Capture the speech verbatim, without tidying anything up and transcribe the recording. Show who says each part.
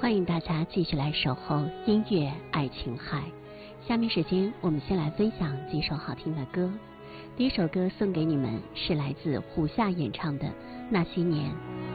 Speaker 1: 欢迎大家继续来守候音乐爱琴海。下面时间我们先来分享几首好听的歌。第一首歌送给你们是来自胡夏演唱的《那些年》。